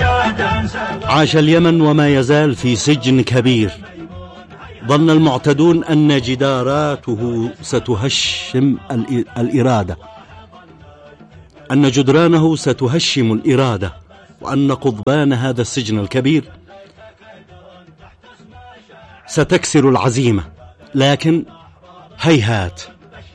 عاش اليمن وما يزال في سجن كبير. ظن المعتدون أن جداراته ستهشم الإرادة، أن جدرانه ستهشم الإرادة، وأن قضبان هذا السجن الكبير ستكسر العزيمة. لكن هيهات،